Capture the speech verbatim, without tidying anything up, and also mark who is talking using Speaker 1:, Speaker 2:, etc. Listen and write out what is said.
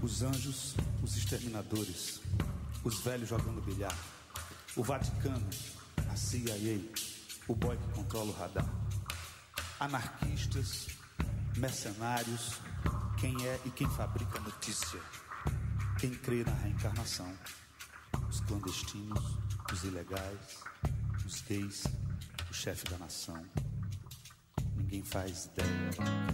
Speaker 1: Os anjos, os exterminadores, os velhos jogando bilhar, o Vaticano, a C I A, o boy que controla o radar. Anarquistas, mercenários, quem é e quem fabrica notícia, quem crê na reencarnação, os clandestinos, os ilegais, os gays, o chefe da nação. Ninguém faz ideia.